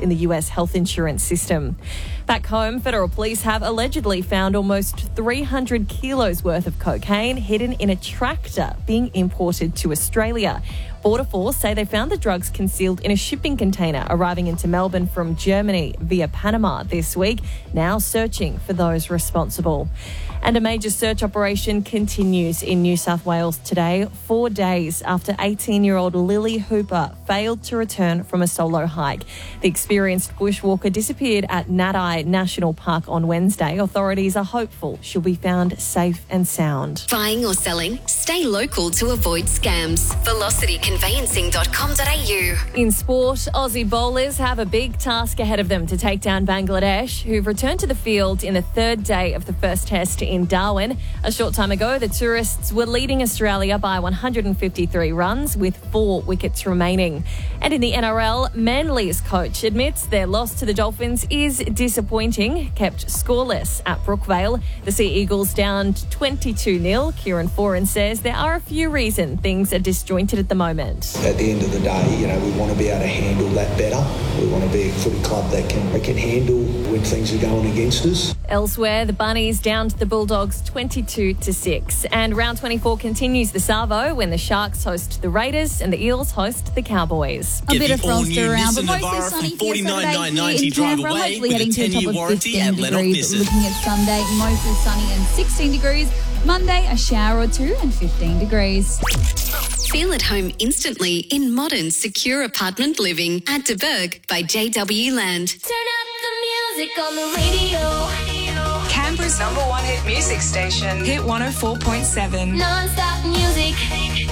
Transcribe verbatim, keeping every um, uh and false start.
in the U S health insurance system. Back home, federal police have allegedly found almost three hundred kilos worth of cocaine hidden in a tractor being imported to Australia. Border Force say they found the drugs concealed in a shipping container arriving into Melbourne from Germany via Panama this week, now searching for those responsible. And a major search operation continues in New South Wales today, four days after eighteen-year-old Lily Hooper failed to return from a solo hike. The experienced bushwalker disappeared at Nadi National Park on Wednesday. Authorities are hopeful she'll be found safe and sound. Buying or selling? Stay local to avoid scams. velocity conveyancing dot com dot a u. In sport, Aussie bowlers have a big task ahead of them to take down Bangladesh, who've returned to the field in the third day of the first test in Darwin. A short time ago, the tourists were leading Australia by one hundred fifty-three runs with four wickets remaining. And in the N R L, Manly's coach admits their loss to the Dolphins is disappointing, kept scoreless at Brookvale. The Sea Eagles down twenty-two nil. Kieran Foran says there are a few reasons things are disjointed at the moment. At the end of the day, you know, we want to be able to handle that better. We want to be a footy club that can, that can handle when things are going against us. Elsewhere, the Bunnies down to the Bulldogs twenty-two to six. And round twenty-four continues the Savo when the Sharks host the Raiders and the Eels host the Cowboys. A bit of frost around, but mostly sunny here Saturday here in Canberra, hopefully heading to a top of fifteen degrees. Looking at Sunday, mostly sunny and sixteen degrees. Monday, a shower or two and fifteen degrees. Feel at home instantly in modern, secure apartment living at De Burg by J W Land. Turn up the music on the radio. Canberra's number one hit music station, Hit one oh four point seven. Non-stop music.